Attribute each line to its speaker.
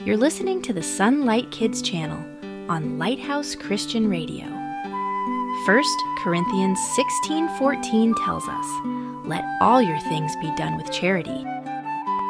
Speaker 1: You're listening to the Sunlight Kids channel on Lighthouse Christian Radio. 1 Corinthians 16:14 tells us, "Let all your things be done with charity."